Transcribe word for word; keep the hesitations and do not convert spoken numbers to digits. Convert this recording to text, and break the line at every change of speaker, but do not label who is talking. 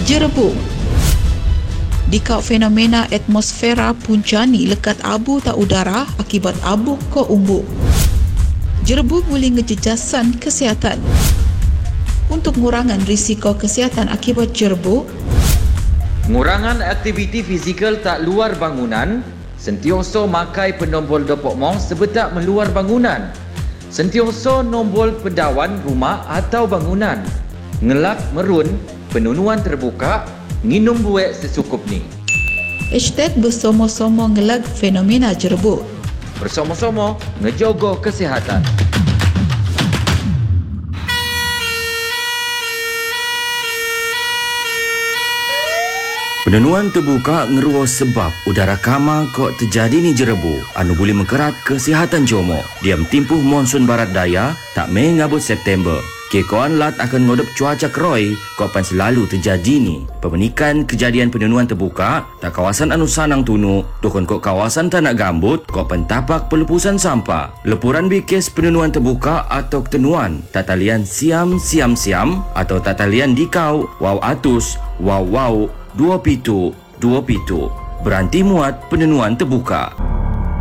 Jerebu. Dikau fenomena atmosfera puncani lekat abu tak udara akibat abu ko umbuk. Jerebu boleh ngejejasan kesihatan. Untuk ngurangan risiko kesihatan akibat jerebu,
ngurangan aktiviti fizikal tak luar bangunan, sentioso makai penombol dopok mong sebetak meluar bangunan. Sentioso nombol pedawan rumah atau bangunan. Ngelak merun, penunuan terbuka, nginum buek secukupnya.
hashtag bersama-sama ngelag fenomena jerebu.
Bersama-sama ngejogo kesihatan.
Penenuan terbuka ngeruo sebab udara kama kok terjadi ni jerebu anu boleh mengkerat kesihatan jomo. Diam timpuh monsun barat daya tak mei ngabut September. Kekoan lat akan ngodop cuaca keroi kok pan selalu terjadi ni. Pemenikan kejadian penenuan terbuka tak kawasan anu sanang tunu dokon kok kawasan tanah gambut kok pan tapak pelepusan sampah. Lepuran bikes penenuan terbuka atau ketenuan tatalian siam siam siam atau tatalian dikau wow atus wow wow dua pitu dua pitu beranti muat penenuan terbuka.